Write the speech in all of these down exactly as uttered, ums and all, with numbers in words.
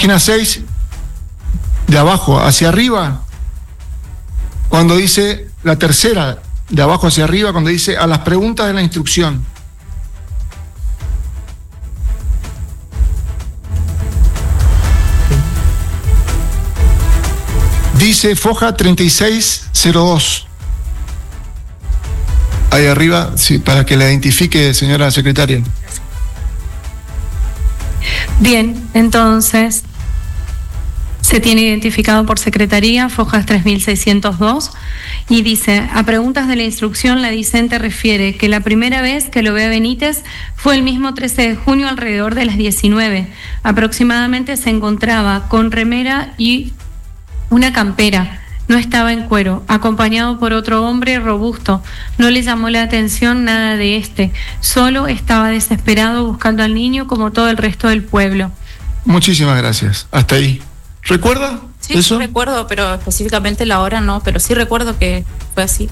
Página seis, de abajo hacia arriba, cuando dice, la tercera, de abajo hacia arriba, cuando dice a las preguntas de la instrucción. Dice foja treinta y seis cero dos. Ahí arriba, sí, para que la identifique, señora secretaria. Bien, entonces se tiene identificado por secretaría, fojas tres mil seiscientos dos, y dice, a preguntas de la instrucción, la discente refiere que la primera vez que lo ve a Benítez fue el mismo trece de junio alrededor de las diecinueve. Aproximadamente se encontraba con remera y una campera. No estaba en cuero, acompañado por otro hombre robusto. No le llamó la atención nada de este. Solo estaba desesperado buscando al niño como todo el resto del pueblo. Muchísimas gracias. Hasta ahí. ¿Recuerda sí, eso? Sí, recuerdo, pero específicamente la hora no, pero sí recuerdo que fue así.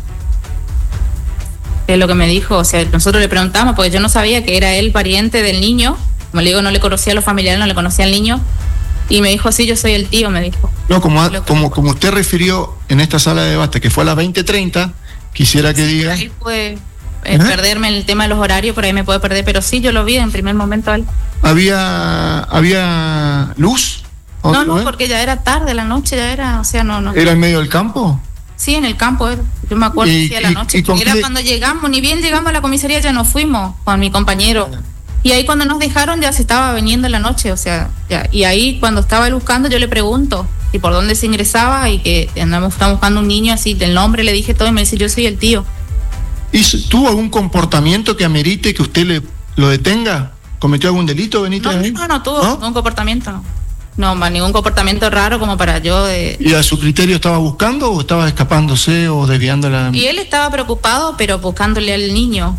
Es lo que me dijo, o sea, nosotros le preguntamos, porque yo no sabía que era él pariente del niño. Como le digo, no le conocía a los familiares, no le conocía al niño. Y me dijo, sí, yo soy el tío, me dijo. No, como, como, como usted refirió en esta sala de debate, que fue a las veinte treinta, quisiera que sí, diga... Ahí puede eh, ¿Eh? perderme en el tema de los horarios, por ahí me puede perder, pero sí, yo lo vi en primer momento. Él. ¿Había, había luz? No, no, porque ya era tarde, la noche ya era, o sea, no, no. ¿Era en medio del campo? Sí, en el campo era. Yo me acuerdo que sí, a la noche. Y, y era qué... cuando llegamos, ni bien llegamos a la comisaría, ya nos fuimos con mi compañero. Y ahí cuando nos dejaron ya se estaba viniendo la noche, o sea, ya. Y ahí cuando estaba él buscando yo le pregunto y por dónde se ingresaba y que andamos, estamos buscando un niño así, del nombre le dije todo y me dice, yo soy el tío. ¿Y tuvo algún comportamiento que amerite que usted le lo detenga? ¿Cometió algún delito, Benítez? No, no, no tuvo ¿No? ningún comportamiento, no. No, ningún comportamiento raro como para yo... De... ¿Y a su criterio estaba buscando o estaba escapándose o desviando la...? Y él estaba preocupado, pero buscándole al niño.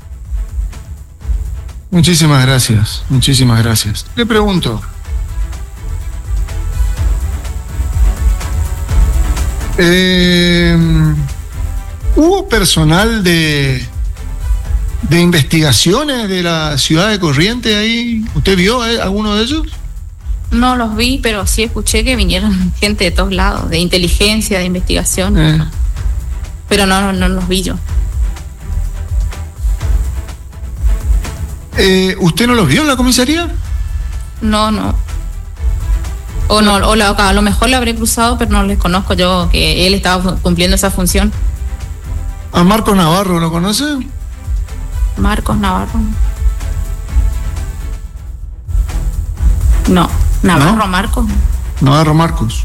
Muchísimas gracias, muchísimas gracias. Le pregunto, eh, ¿hubo personal de, de investigaciones de la ciudad de Corrientes ahí? ¿Usted vio eh, alguno de ellos? No los vi, pero sí escuché que vinieron gente de todos lados, de inteligencia, de investigación, eh. pero no, no, no los vi yo. Eh, ¿Usted no los vio en la comisaría? No, no. O no, o la, a lo mejor lo habré cruzado, pero no les conozco yo, que él estaba cumpliendo esa función. ¿A Marcos Navarro lo conoce? Marcos Navarro. No, Navarro ¿No? Marcos. Navarro Marcos.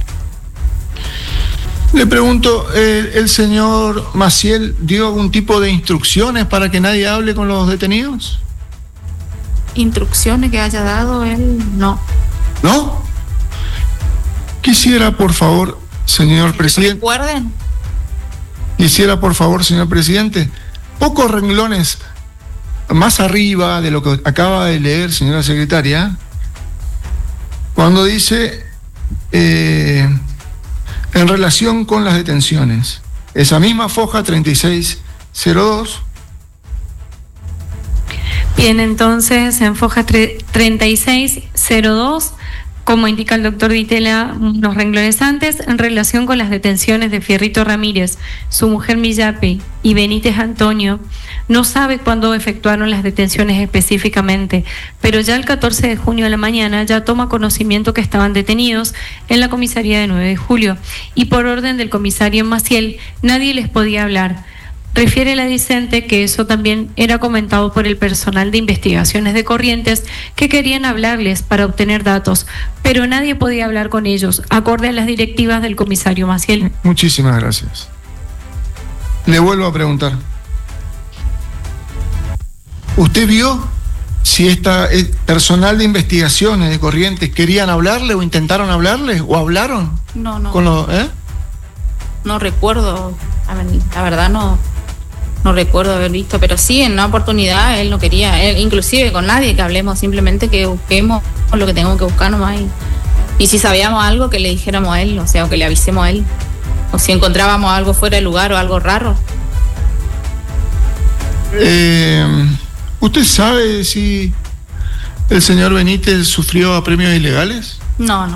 Le pregunto, ¿el, el señor Maciel dio algún tipo de instrucciones para que nadie hable con los detenidos? Instrucciones que haya dado él, no. ¿No? Quisiera, por favor, señor presidente. Recuerden. Quisiera, por favor, señor presidente, pocos renglones más arriba de lo que acaba de leer, señora secretaria, cuando dice eh, en relación con las detenciones. Esa misma foja treinta y seis cero dos. Bien, entonces en foja treinta y seis cero dos, como indica el doctor Ditela, unos renglones antes, en relación con las detenciones de Fierrito Ramírez, su mujer Millape y Benítez Antonio, no sabe cuándo efectuaron las detenciones específicamente, pero ya el catorce de junio a la mañana ya toma conocimiento que estaban detenidos en la comisaría de nueve de julio y por orden del comisario Maciel nadie les podía hablar. Refiere la discente que eso también era comentado por el personal de investigaciones de Corrientes que querían hablarles para obtener datos, pero nadie podía hablar con ellos, acorde a las directivas del comisario Maciel. Muchísimas gracias. Le vuelvo a preguntar. ¿Usted vio si esta eh, personal de investigaciones de Corrientes querían hablarle o intentaron hablarle o hablaron? No, no. Con los, ¿eh? No recuerdo, a ver, la verdad no. No recuerdo haber visto, pero sí, en una oportunidad él no quería, él, inclusive con nadie que hablemos, simplemente que busquemos lo que tengamos que buscar nomás. Y, y si sabíamos algo, que le dijéramos a él, o sea, o que le avisemos a él. O si encontrábamos algo fuera de lugar o algo raro. Eh, ¿Usted sabe si el señor Benítez sufrió apremios ilegales? No, no.